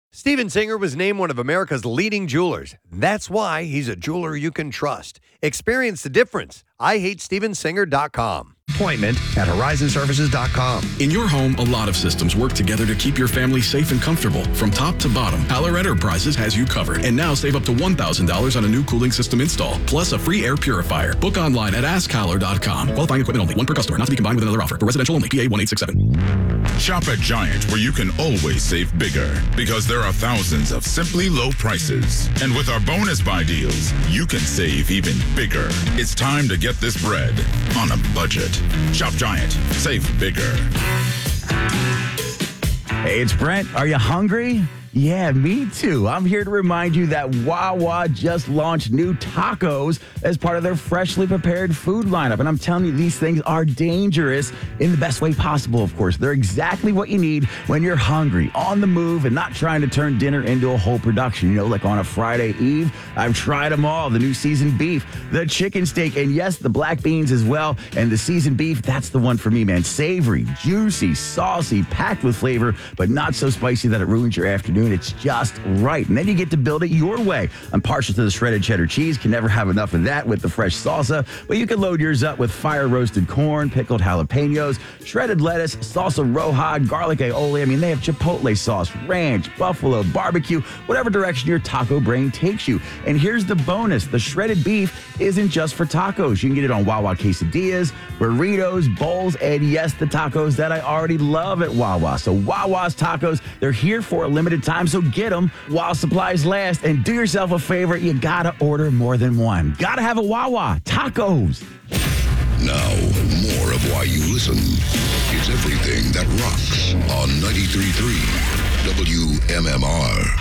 Steven Singer was named one of America's leading jewelers. That's why he's a jeweler you can trust. Experience the difference. IHateStevenSinger.com. Appointment at horizonservices.com. In your home, a lot of systems work together to keep your family safe and comfortable. From top to bottom, Haller Enterprises has you covered. And now save up to $1,000 on a new cooling system install, plus a free air purifier. Book online at askhaller.com. Qualifying equipment only. One per customer. Not to be combined with another offer. For residential only. PA 1867. Shop at Giant, where you can always save bigger. Because there are thousands of simply low prices. And with our bonus buy deals, you can save even bigger. It's time to get this bread on a budget. Shop Giant. Save bigger. Hey, it's Brent. Are you hungry? Yeah, me too. I'm here to remind you that Wawa just launched new tacos as part of their freshly prepared food lineup. And I'm telling you, these things are dangerous in the best way possible, of course. They're exactly what you need when you're hungry, on the move, and not trying to turn dinner into a whole production. You know, like on a Friday Eve, I've tried them all. The new seasoned beef, the chicken steak, and yes, the black beans as well. And the seasoned beef, that's the one for me, man. Savory, juicy, saucy, packed with flavor, but not so spicy that it ruins your afternoon. It's just right. And then you get to build it your way. I'm partial to the shredded cheddar cheese. Can never have enough of that with the fresh salsa. But you can load yours up with fire-roasted corn, pickled jalapenos, shredded lettuce, salsa roja, garlic aioli. I mean, they have chipotle sauce, ranch, buffalo, barbecue, whatever direction your taco brain takes you. And here's the bonus. The shredded beef isn't just for tacos. You can get it on Wawa quesadillas, burritos, bowls, and yes, the tacos that I already love at Wawa. So Wawa's tacos, they're here for a limited time, so get them while supplies last. And do yourself a favor, you gotta order more than one. Gotta have a Wawa. Tacos. Now, more of why you listen. It's everything that rocks on 93.3 WMMR.